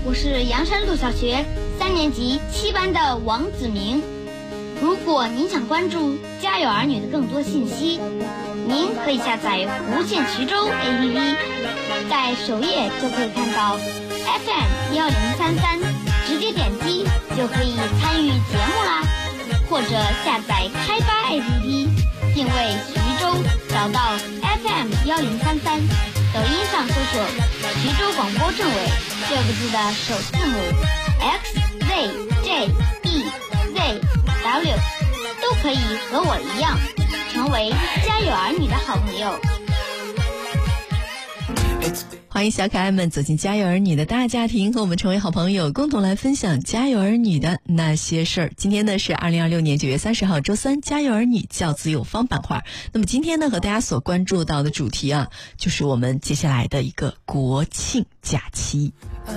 我是阳山路小学3年级7班的王子明。如果您想关注家有儿女的更多信息，您可以下载无限衢州 APP， 在首页就可以看到 FM1033， 直接点击就可以参与节目啦。或者下载开发 APP， 定位衢州，找到 FM1033， 抖音上搜索衢州广播政委6个字的首字母 XZJEZW， 都可以和我一样成为家有儿女的好朋友。 欢迎小可爱们走进家有儿女的大家庭，和我们成为好朋友，共同来分享家有儿女的那些事儿。今天呢是2026年9月30号周三，家有儿女教子有方板块。那么今天呢和大家所关注到的主题啊，就是我们接下来的一个国庆假期。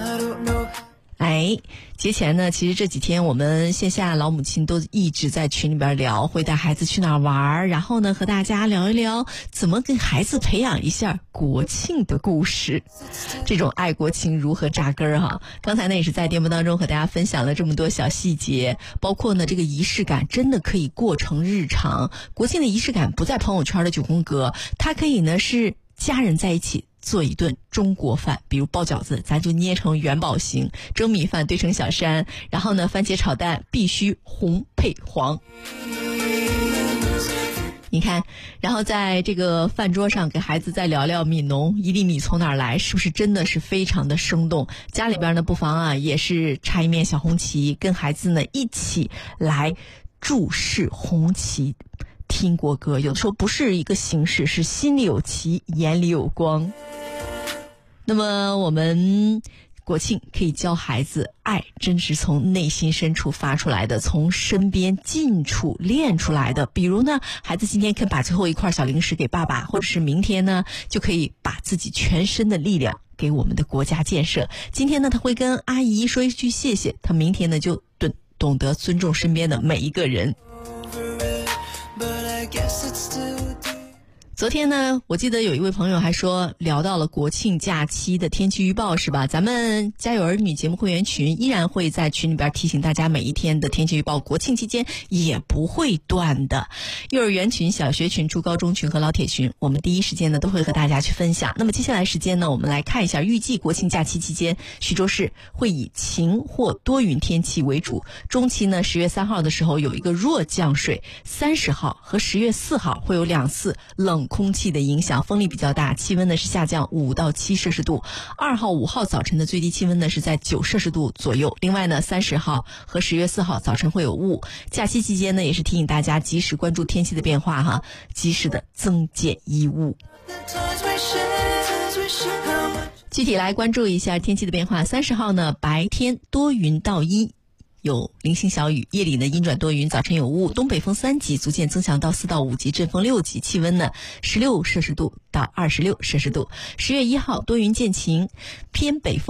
节前呢，其实这几天我们线下老母亲都一直在群里边聊，会带孩子去哪儿玩，然后呢和大家聊一聊怎么跟孩子培养一下国庆的故事，这种爱国情如何扎根哈。刚才呢也是在节目当中和大家分享了这么多小细节，包括呢这个仪式感真的可以过成日常。国庆的仪式感不在朋友圈的9宫格，它可以呢是家人在一起做一顿中国饭，比如包饺子咱就捏成元宝形，蒸米饭堆成小山，然后呢番茄炒蛋必须红配黄，你看，然后在这个饭桌上给孩子再聊聊米农一粒米从哪儿来，是不是真的是非常的生动。家里边呢不妨啊也是插一面小红旗，跟孩子呢一起来注视红旗，听国歌，有的时候不是一个形式，是心里有旗眼里有光。那么我们国庆可以教孩子爱真是从内心深处发出来的，从身边近处练出来的。比如呢孩子今天肯把最后一块小零食给爸爸，或者是明天呢就可以把自己全身的力量给我们的国家建设。今天呢他会跟阿姨说一句谢谢，他明天呢就懂得尊重身边的每一个人。昨天呢我记得有一位朋友还说聊到了国庆假期的天气预报是吧，咱们家有儿女节目会员群依然会在群里边提醒大家每一天的天气预报，国庆期间也不会断的。幼儿园群、小学群、初高中群和老铁群，我们第一时间呢都会和大家去分享。那么接下来时间呢我们来看一下预计国庆假期期间徐州市会以晴或多云天气为主，中期呢10月3号的时候有一个弱降水，30号和10月4号会有2次冷空气的影响，风力比较大，气温呢是下降5到7摄氏度。2号、5号早晨的最低气温呢是在9摄氏度左右。另外呢30号和10月4号早晨会有雾。假期期间呢也是提醒大家及时关注天气的变化哈，及时的增减衣物。具体来关注一下天气的变化。30号呢白天多云到阴，有零星小雨，夜里呢阴转多云，早晨有雾，东北风3级逐渐增强到4到5级，阵风6级，气温呢16摄氏度到26摄氏度。10月1号多云见晴，偏北风